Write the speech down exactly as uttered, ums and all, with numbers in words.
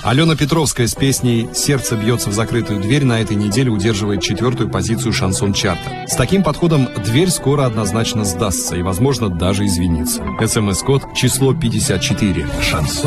Алена Петровская с песней «Сердце бьется в закрытую дверь» на этой неделе удерживает четвертую позицию шансон-чарта. С таким подходом дверь скоро однозначно сдастся и, возможно, даже извинится. СМС-код число пятьдесят четыре. Шансон.